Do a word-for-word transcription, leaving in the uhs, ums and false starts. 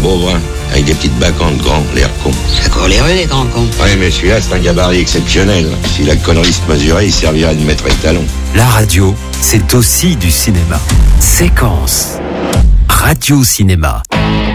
pauvre, hein, avec des petites bacantes grands, l'air con. C'est encore les rues, les grands cons. Ouais, mais celui-là, c'est un gabarit exceptionnel. Si la connerie se mesurait, il servirait de maître étalon. La radio, c'est aussi du cinéma. Séquence. Radio Cinéma.